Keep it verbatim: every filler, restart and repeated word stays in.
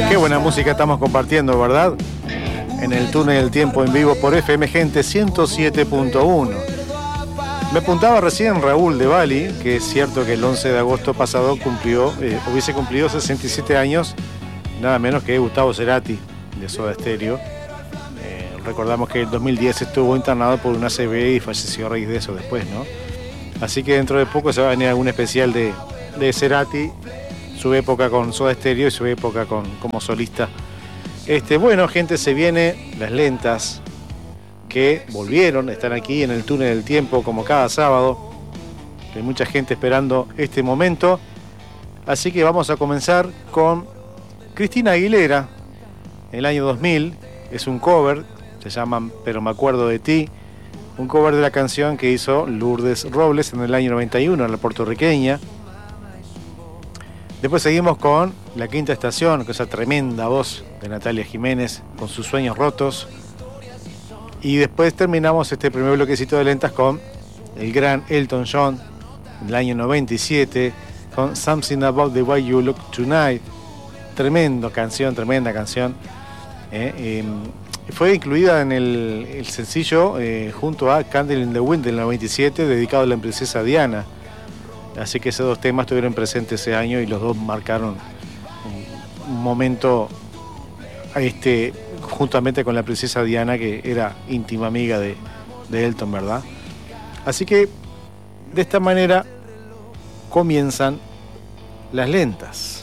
Qué buena música estamos compartiendo, ¿verdad? En el túnel del tiempo en vivo por F M Gente ciento siete punto uno. Me apuntaba recién Raúl de Bali, que es cierto que el once de agosto pasado cumplió, eh, hubiese cumplido sesenta y siete años, nada menos que Gustavo Cerati, de Soda Stereo. Eh, recordamos que en dos mil diez estuvo internado por una A C V y falleció a raíz de eso después, ¿no? Así que dentro de poco se va a venir algún especial de, de Cerati, su época con Soda Stereo y su época con, como solista. Este, bueno, gente, se viene Las Lentas, que volvieron, están aquí en el túnel del tiempo como cada sábado. Hay mucha gente esperando este momento. Así que vamos a comenzar con Cristina Aguilera, en el año dos mil. Es un cover, se llama Pero me acuerdo de ti. Un cover de la canción que hizo Lourdes Robles en el año noventa y uno, la puertorriqueña. Después seguimos con La Quinta Estación, con esa tremenda voz de Natalia Jiménez, con Sus Sueños Rotos. Y después terminamos este primer bloquecito de lentas con el gran Elton John, en el año noventa y siete, con Something About the Way You Look Tonight. Tremenda canción, tremenda canción. Eh, eh, fue incluida en el, el sencillo eh, junto a Candle in the Wind del noventa y siete, dedicado a la princesa Diana. Así que esos dos temas estuvieron presentes ese año y los dos marcaron un, un momento este, juntamente con la princesa Diana, que era íntima amiga de, de Elton, ¿verdad? Así que de esta manera comienzan Las Lentas.